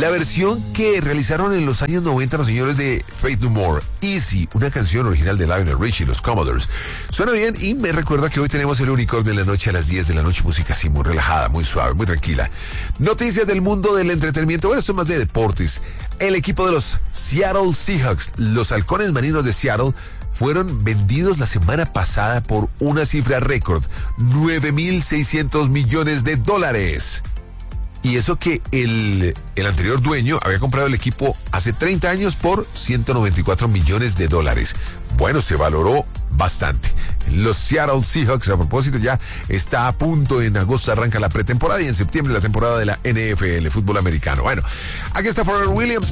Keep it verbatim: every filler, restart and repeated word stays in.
La versión que realizaron en los años noventa los señores de Faith No More, Easy, una canción original de Lionel Richie y los Commodores. Suena bien y me recuerda que hoy tenemos el Unicornio de la noche a las diez de la noche, música así muy relajada, muy suave, muy tranquila. Noticias del mundo del entretenimiento, bueno, esto es más de deportes. El equipo de los Seattle Seahawks, los halcones marinos de Seattle, fueron vendidos la semana pasada por una cifra récord, nueve mil seiscientos millones de dólares. Y eso que el, el anterior dueño había comprado el equipo hace treinta años por ciento noventa y cuatro millones de dólares. Bueno, se valoró bastante. Los Seattle Seahawks, a propósito, ya está a punto. En agosto arranca la pretemporada y en septiembre la temporada de la N F L, fútbol americano. Bueno, aquí está Pharrell Williams.